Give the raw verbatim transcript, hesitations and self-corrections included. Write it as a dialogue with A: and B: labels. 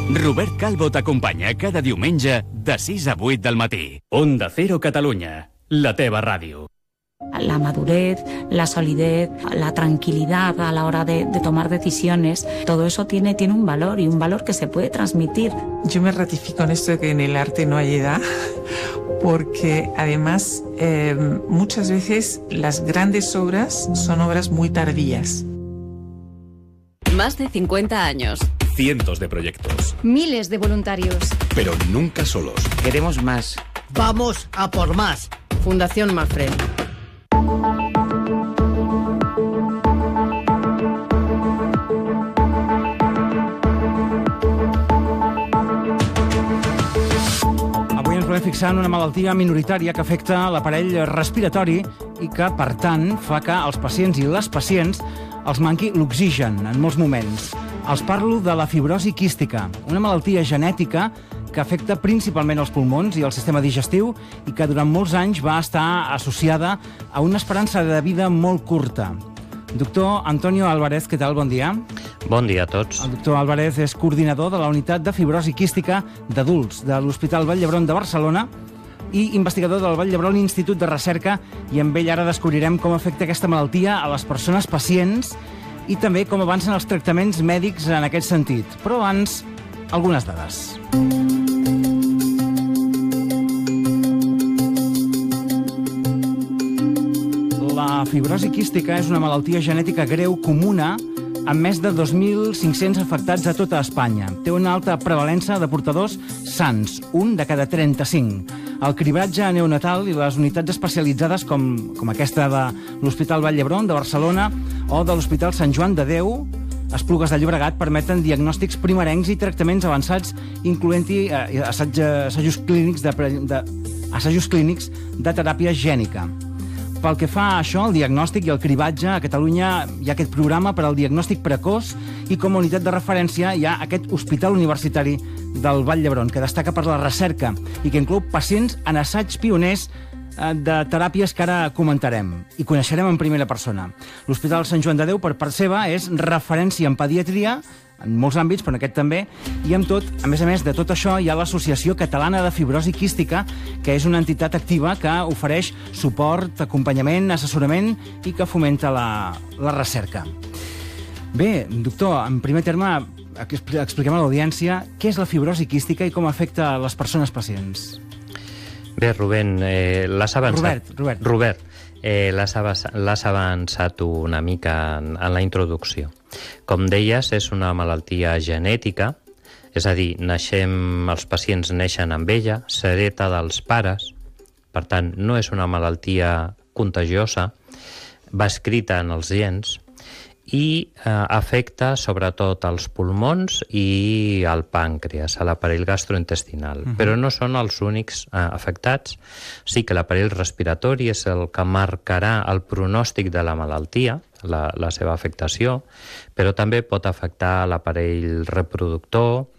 A: Robert Calvo t'acompanya cada diumenge de sis a vuit del matí. Onda Cero Catalunya, la teva ràdio.
B: La madurez, la solidez, la tranquilidad a la hora de, de tomar decisiones, todo eso tiene, tiene un valor y un valor que se puede transmitir.
C: Yo me ratifico en esto de que en el arte no hay edad, porque además eh, muchas veces las grandes obras son obras muy tardías.
D: Más de cincuenta años.
E: Cientos de proyectos.
F: Miles de voluntarios.
E: Pero nunca solos.
G: Queremos más.
H: Vamos a por más.
D: Fundación Mafre.
I: Avui ens volem fixar en una malaltia minoritària que afecta l'aparell respiratori i que, per tant, fa que els pacients i les pacients els manqui l'oxigen en molts moments. Els parlo de la fibrosi quística, una malaltia genètica que afecta principalment els pulmons i el sistema digestiu i que durant molts anys va estar associada a una esperança de vida molt curta. Doctor Antonio Álvarez, què tal? Bon dia.
J: Bon dia a tots.
I: El doctor Álvarez és coordinador de la unitat de fibrosi quística d'adults de l'Hospital Vall d'Hebron de Barcelona i investigador del Vall d'Hebron Institut de Recerca, i amb ell ara descobrirem com afecta aquesta malaltia a les persones pacients i també com avancen els tractaments mèdics en aquest sentit. Però abans, algunes dades. La fibrosi quística és una malaltia genètica greu comuna amb més de dos mil cinc-cents afectats a tota Espanya. Té una alta prevalença de portadors sans, un de cada trenta-cinc. El cribratge neonatal i les unitats especialitzades com, com aquesta de l'Hospital Vall d'Hebron de Barcelona o de l'Hospital Sant Joan de Déu, Esplugues de Llobregat, permeten diagnòstics primerencs i tractaments avançats, incloent-hi eh, assajos clínics de, de, assajos clínics de teràpia gènica. Pel que fa a això, el diagnòstic i el cribatge, a Catalunya hi ha aquest programa per al diagnòstic precoç i com a unitat de referència hi ha aquest Hospital Universitari del Vall d'Hebron, que destaca per la recerca i que inclou pacients en assaigs pioners de teràpies que ara comentarem i coneixerem en primera persona. L'Hospital Sant Joan de Déu, per part seva, és referència en pediatria, en molts àmbits, però en aquest també, i amb tot, a més a més de tot això, hi ha l'Associació Catalana de Fibrosi Quística, que és una entitat activa que ofereix suport, acompanyament, assessorament i que fomenta la, la recerca. Bé, doctor, en primer terme, expliquem a l'audiència què és la fibrosi quística i com afecta les persones pacients.
J: Bé, Rubén, eh, l'has avançat...
I: Robert, Robert.
J: Robert, eh, l'has avançat una mica en, en la introducció. Com deies, és una malaltia genètica, és a dir, naixem, els pacients neixen amb ella, s'hereta dels pares, per tant, no és una malaltia contagiosa, va escrita en els gens i eh, afecta sobretot els pulmons i el pàncreas, a l'aparell gastrointestinal. Uh-huh. Però no són els únics eh, afectats. Sí que l'aparell respiratori és el que marcarà el pronòstic de la malaltia, la, la seva afectació, però també pot afectar l'aparell reproductor,